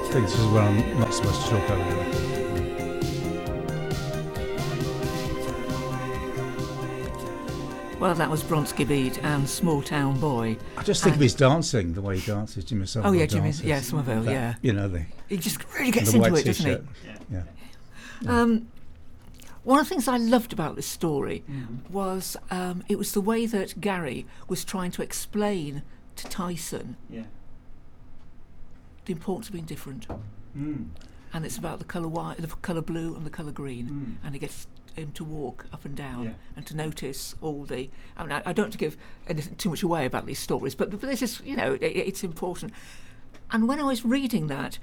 I think this is where I'm not supposed to talk over the record. Well, that was Bronski Beat and Small Town Boy. I just think of his dancing, the way he dances, Jimmy Somerville. Oh yeah, Jimmy. dances. Yeah, Somerville. That, Yeah. You know, He just really gets the into white it, doesn't t-shirt. he? Yeah. One of the things I loved about this story was it was the way that Gary was trying to explain to Tyson the importance of being different. And it's about the colour white, the colour blue and the colour green, and he gets him to walk up and down and to notice all the... I mean, I don't want to give anything too much away about these stories, but this is, you know, it's important. And when I was reading that,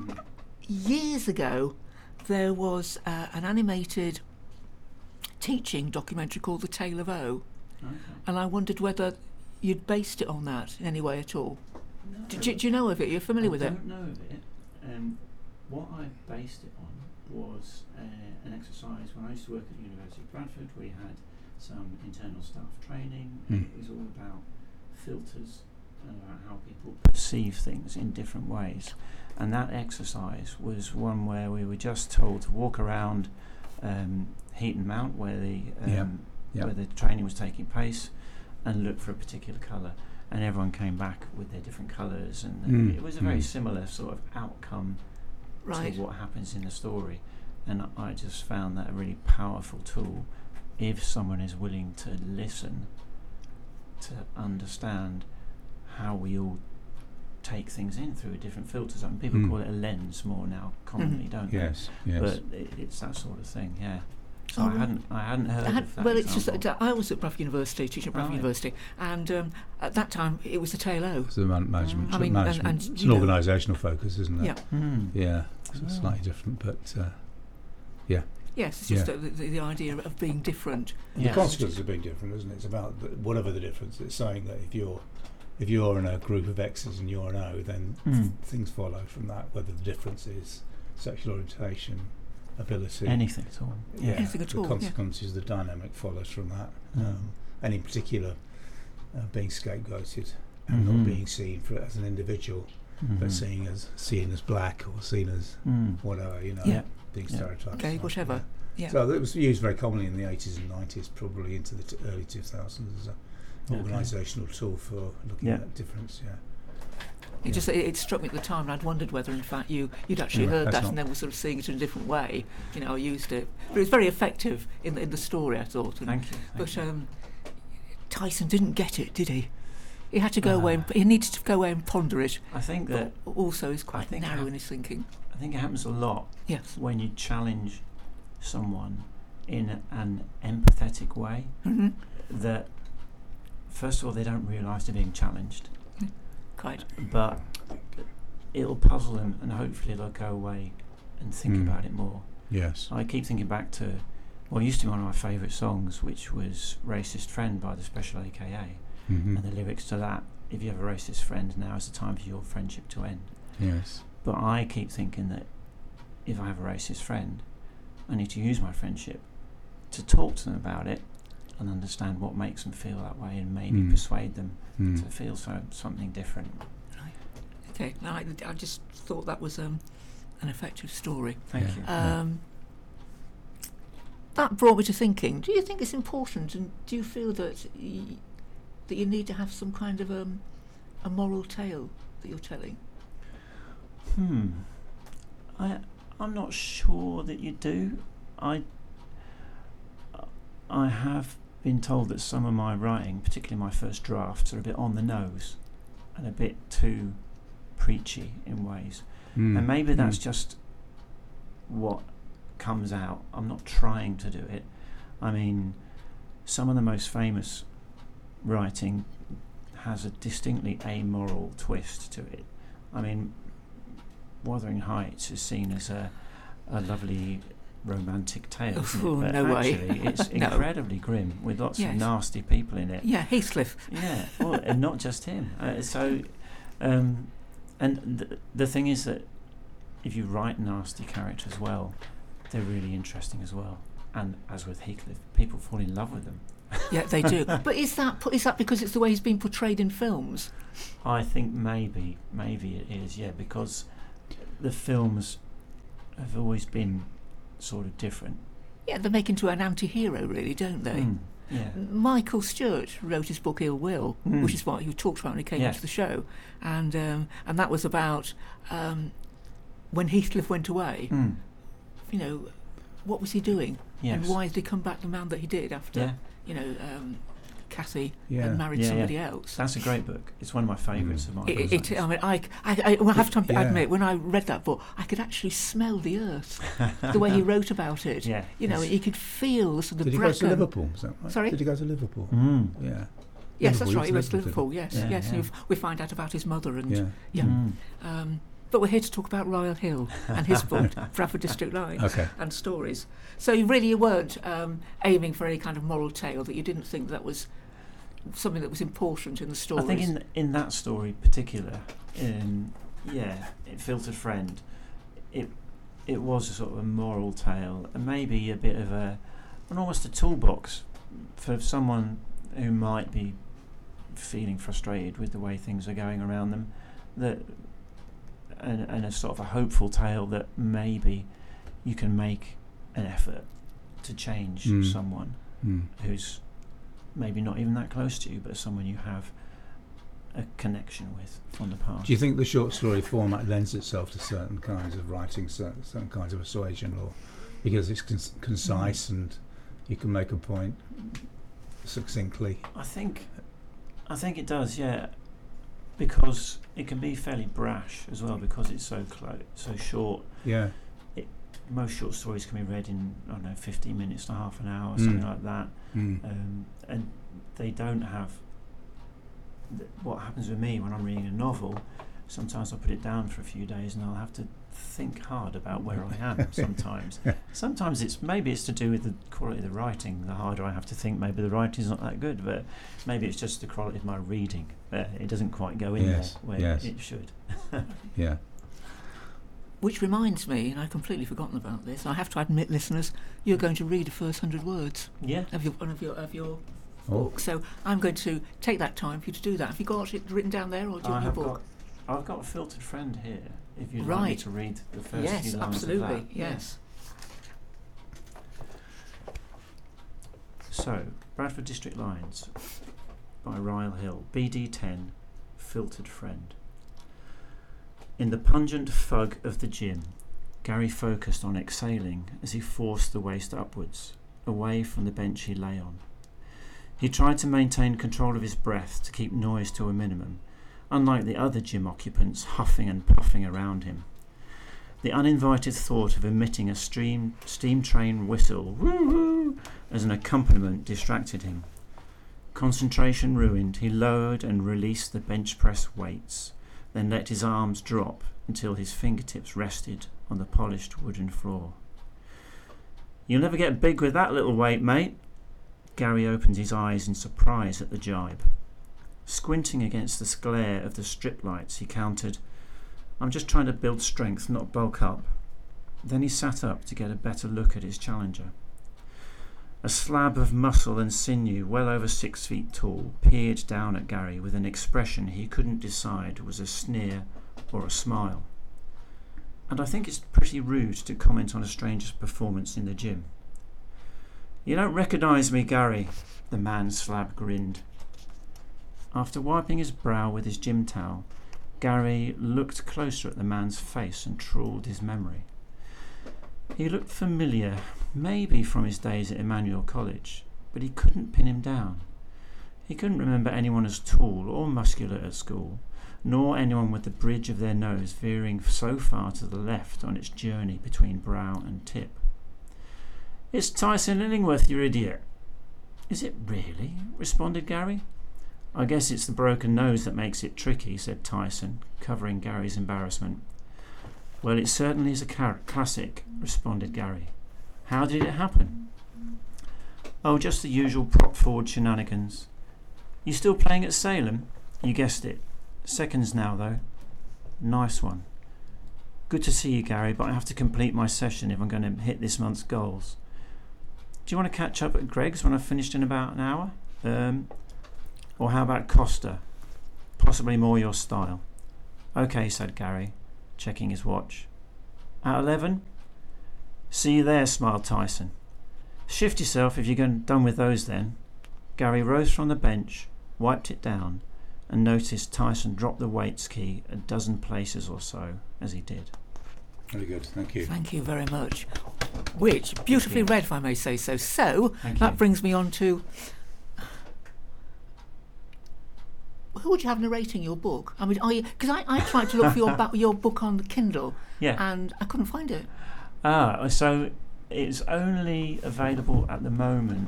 years ago, there was an animated teaching documentary called The Tale of O, and I wondered whether you'd based it on that in any way at all. No. Do you know of it? You're familiar with it? I don't know of it. What I based it on was an exercise when I used to work at the University of Bradford. We had some internal staff training. It was all about filters and about how people perceive things in different ways. And that exercise was one where we were just told to walk around Heaton Mount, where the training was taking place, and look for a particular colour. And everyone came back with their different colours, and it was a very similar sort of outcome to what happens in the story. And I just found that a really powerful tool if someone is willing to listen, to understand how we all take things in through different filters. I mean, people call it a lens more now commonly, don't they? Yes. But it's that sort of thing, So I hadn't heard of that. Well, it's just example. that I was at Bradford University, teaching at Bradford University, and at that time it was the Tail O. It's the management. I mean, management. and It's you an know, organisational focus, isn't it? Yeah. Yeah. So it's slightly different, but yeah. Yes, it's just the idea of being different. The consequences of being different, isn't it? It's about whatever the difference. It's saying that if you're in a group of X's and you're an O, then things follow from that. Whether the difference is sexual orientation, ability, anything at all. Anything at all. The consequences, the dynamic follows from that. And in particular, being scapegoated and not being seen as an individual, but seen as black or seen as whatever, being stereotyped. Okay, whatever. Yeah. So it was used very commonly in the 80s and 90s, probably into the early 2000s as an organisational tool for looking at difference. It struck me at the time, and I'd wondered whether, in fact, you'd actually heard that, and then were sort of seeing it in a different way. I used it, but it was very effective in the story, I thought. Thank you. But Tyson didn't get it, did he? He had to go away. He needed to go away and ponder it. I think that also is quite narrow in his thinking. I think it happens a lot. Yes. When you challenge someone in an empathetic way, that first of all they don't realise they're being challenged. Quite. But it'll puzzle them, and hopefully they'll go away and think about it more. Yes. I keep thinking back to what used to be one of my favourite songs, which was Racist Friend by the Special AKA. And the lyrics to that, if you have a racist friend, now is the time for your friendship to end. Yes. But I keep thinking that if I have a racist friend, I need to use my friendship to talk to them about it and understand what makes them feel that way, and maybe persuade them to feel something different. Right. Okay. No, I just thought that was an effective story. Thank you. That brought me to thinking, do you think it's important, and do you feel that that you need to have some kind of a moral tale that you're telling? I'm not sure that you do. I have been told that some of my writing, particularly my first drafts, are a bit on the nose and a bit too preachy in ways. And maybe that's just what comes out. I'm not trying to do it. I mean, some of the most famous writing has a distinctly amoral twist to it. I mean, Wuthering Heights is seen as a lovely romantic tale, but no actually way. It's incredibly grim with lots of nasty people in it. Yeah, Heathcliff. Yeah, well, and not just him. And the thing is that if you write nasty characters well, they're really interesting as well. And as with Heathcliff, people fall in love with them. Yeah, they do. But is that because it's the way he's been portrayed in films? I think maybe it is, because the films have always been sort of different. Yeah, they make into an anti-hero, really, don't they? Yeah. Michael Stewart wrote his book Ill Will, which is what he talked about when he came into the show, and that was about when Heathcliff went away. You know, what was he doing, and why did he come back the man that he did after Cathy had married somebody else? That's a great book. It's one of my favourites of Michael. I mean, I have to admit, when I read that book, I could actually smell the earth, the way he wrote about it. You know, you could feel the sort of. Did he go to Liverpool? Is that right? Sorry? Did he go to Liverpool? Yeah. Yes, that's right. He went to Liverpool. Yes. And we find out about his mother and but we're here to talk about Ryle Hill and his book, Bradford District Lines and Stories. So you weren't aiming for any kind of moral tale, that you didn't think that was something that was important in the story. I think in that story particular, Filtered Friend, it was a sort of a moral tale, and maybe a bit of almost a toolbox for someone who might be feeling frustrated with the way things are going around them, and a sort of a hopeful tale that maybe you can make an effort to change someone who's maybe not even that close to you, but someone you have a connection with on the past. Do you think the short story format lends itself to certain kinds of writing, certain kinds of persuasion, or because it's concise and you can make a point succinctly? I think it does, because it can be fairly brash as well, because it's so short. Yeah. Most short stories can be read in 15 minutes to half an hour or something like that, and they don't have what happens with me when I'm reading a novel. Sometimes I'll put it down for a few days and I'll have to think hard about where I am. Sometimes it's to do with the quality of the writing. The harder I have to think, maybe the writing's not that good, but maybe it's just the quality of my reading. It doesn't quite go in there where it should. Yeah. Which reminds me, and I've completely forgotten about this, I have to admit, listeners, you're going to read the first 100 words of your book. So I'm going to take that time for you to do that. Have you got it written down there, or do you have your book? I've got a Filtered Friend here, if you'd like me to read the first few lines absolutely, of that. Yes. So, Bradford District Lines by Ryle Hill, BD10, Filtered Friend. In the pungent fug of the gym, Gary focused on exhaling as he forced the waist upwards, away from the bench he lay on. He tried to maintain control of his breath to keep noise to a minimum, unlike the other gym occupants huffing and puffing around him. The uninvited thought of emitting a steam train whistle woo-woo, as an accompaniment distracted him. Concentration ruined, he lowered and released the bench press weights, then let his arms drop until his fingertips rested on the polished wooden floor. "You'll never get big with that little weight, mate." Gary opened his eyes in surprise at the jibe. Squinting against the glare of the strip lights, he countered, "I'm just trying to build strength, not bulk up." Then he sat up to get a better look at his challenger. A slab of muscle and sinew, well over 6 feet tall, peered down at Gary with an expression he couldn't decide was a sneer or a smile. And I think it's pretty rude to comment on a stranger's performance in the gym. "You don't recognise me, Gary," the man slab grinned. After wiping his brow with his gym towel, Gary looked closer at the man's face and trawled his memory. He looked familiar, maybe from his days at Emmanuel College, but he couldn't pin him down. He couldn't remember anyone as tall or muscular at school, nor anyone with the bridge of their nose veering so far to the left on its journey between brow and tip. "It's Tyson Illingworth, you idiot." "Is it really?" responded Gary. "I guess it's the broken nose that makes it tricky," said Tyson, covering Gary's embarrassment. "Well, it certainly is a classic," responded Gary. "How did it happen?" "Oh, just the usual prop forward shenanigans." "You still playing at Salem?" "You guessed it. Seconds now, though." "Nice one." "Good to see you, Gary, but I have to complete my session if I'm going to hit this month's goals." "Do you want to catch up at Greg's when I've finished in about an hour? Or how about Costa? Possibly more your style." "Okay," said Gary. checking his watch. At 11? See you there, smiled Tyson. Shift yourself if you're done with those then. Gary rose from the bench, wiped it down, and noticed Tyson drop the weights key a dozen places or so as he did. Very good, thank you. Thank you very much. Which, beautifully read, if I may say so. So, Thank that you. brings me on to... Who would you have narrating your book? I mean, because I tried to look for your book on the Kindle, Yeah. and I couldn't find it. So it's only available at the moment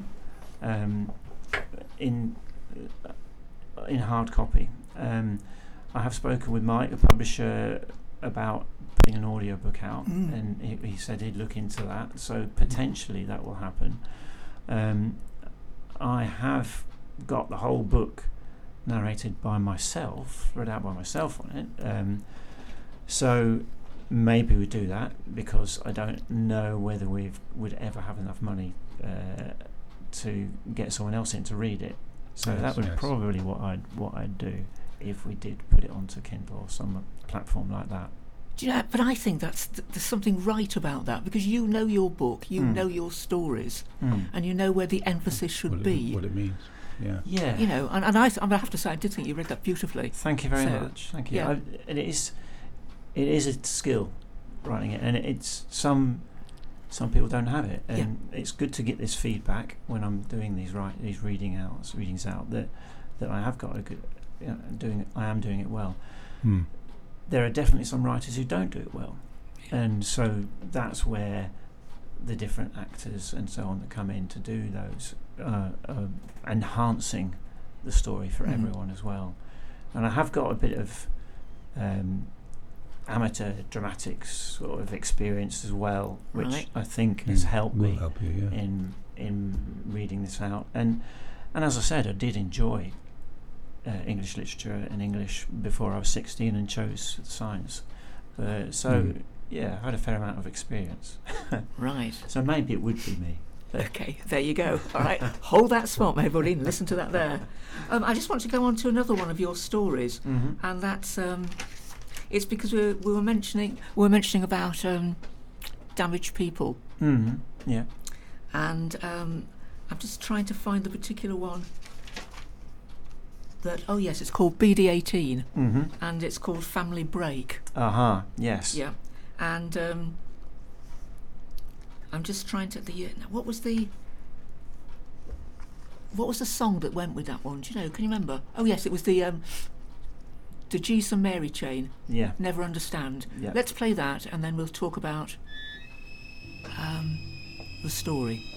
in hard copy. I have spoken with Mike, the publisher, about putting an audiobook out, and he said he'd look into that. So potentially that will happen. I have got the whole book narrated by myself, read out by myself on it. So maybe we do that, because I don't know whether we would ever have enough money to get someone else in to read it. So Yes, that would yes. probably what I'd do if we did put it onto Kindle or some platform like that. Do you know, but I think there's something right about that, because you know your book, you know your stories, and you know where the emphasis should be. What it means, yeah. Yeah. You know, and I have to say, I did think you read that beautifully. Thank you very So, much. Thank you. yeah. And it is a skill, writing it, and it's some people don't have it, and it's good to get this feedback when I'm doing these readings out that I have got a good, I am doing it well. There are definitely some writers who don't do it well, and so that's where the different actors and so on that come in to do those enhancing the story for everyone as well. And I have got a bit of amateur dramatics sort of experience as well, which I think has helped me help you, yeah. in reading this out. And as I said, I did enjoy English literature and English before I was 16 and chose science. Yeah, I had a fair amount of experience. Right. So maybe it would be me. Okay, there you go. All right, hold that spot, everybody, and listen to that there. I just want to go on to another one of your stories, and that's it's because we were mentioning about damaged people. Yeah. And I'm just trying to find the particular one. Yes, it's called BD18, and it's called Family Break. Yes. Yeah, and I'm just trying to what was the song that went with that one? Do you know? Can you remember? Oh yes, it was the Jesus and Mary chain. Yeah. Never Understand. Yeah. Let's play that, and then we'll talk about the story.